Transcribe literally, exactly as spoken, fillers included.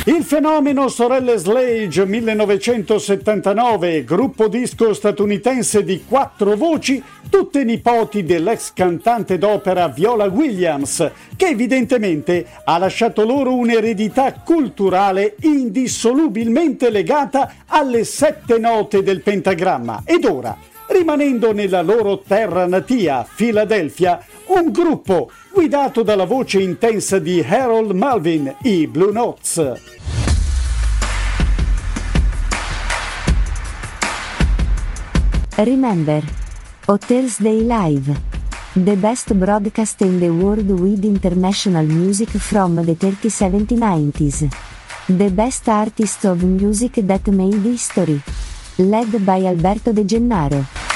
Il fenomeno Sorelle Slade millenovecentosettantanove, gruppo disco statunitense di quattro voci, tutte nipoti dell'ex cantante d'opera Viola Williams, che evidentemente ha lasciato loro un'eredità culturale indissolubilmente legata alle sette note del pentagramma. Ed ora, rimanendo nella loro terra natia, Filadelfia, un gruppo guidato dalla voce intensa di Harold Melvin, i Blue Notes. Remember, O Thursday Live. The best broadcast in the world with international music from the thirties seventies nineties. The best artists of music that made history. Led by Alberto De Gennaro.